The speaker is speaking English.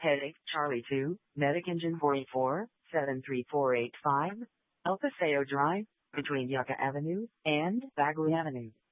Headache Charlie 2, Medic Engine 44, 73485, El Paseo Drive, between Yucca Avenue and Bagley Avenue.